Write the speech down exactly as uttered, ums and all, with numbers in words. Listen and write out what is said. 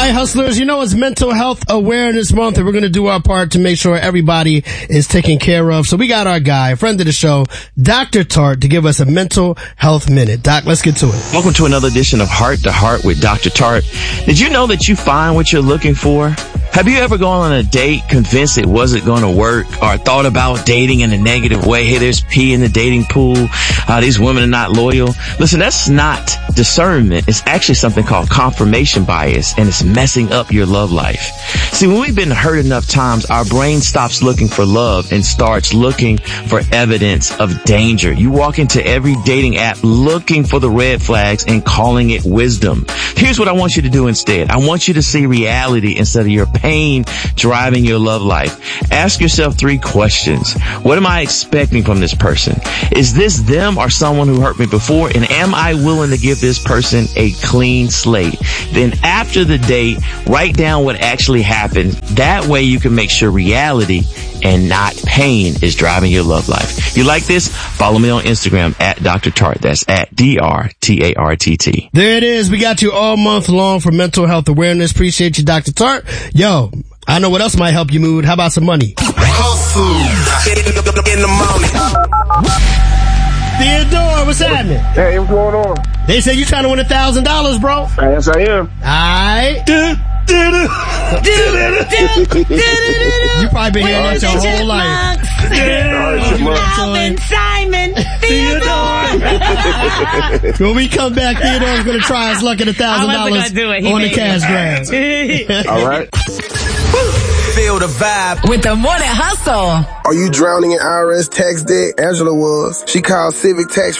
right, hustlers, you know it's Mental Health Awareness Month, and we're going to do our part to make sure everybody is taken care of. So we got our guy, a friend of the show, Doctor Tart, to give us a mental health minute. Doc, let's get to it. Welcome to another edition of Heart to Heart with Doctor Tart. Did you know that you find what you're looking for? Have you ever gone on a date convinced it wasn't going to work, or thought about dating in a negative way? Hey, there's pee in the dating pool. Uh, these women are not loyal. Listen, that's not discernment. It's actually something called confirmation bias, and it's messing up your love life. See, when we've been hurt enough times, our brain stops looking for love and starts looking for evidence of danger. You walk into every dating app looking for the red flags and calling it wisdom. Here's what I want you to do instead. I want you to see reality instead of your pain driving your love life. Ask yourself three questions. What am I expecting from this person? Is this them or someone who hurt me before? And am I willing to give this person a clean slate? Then after the date, write down what actually happened. That way you can make sure reality and not pain is driving your love life. You like this? Follow me on Instagram at Doctor Tart. That's at D R T A R T T. There it is. We got you all month long for mental health awareness. Appreciate you, Doctor Tart. Yo, I know what else might help your mood. How about some money? Hustle in the morning. Theodore, what's happening? Hey, what's going on? They say you trying to win a thousand dollars, bro. Yes, I am. Alright. You probably been hearing that your whole life. Alvin, Simon, Theodore. When we come back, Theodore's gonna try his luck at a thousand dollars on the cash grab. All right. Feel the vibe with the Morning Hustle. Are you drowning in I R S tax debt? Angela was. She called Civic Tax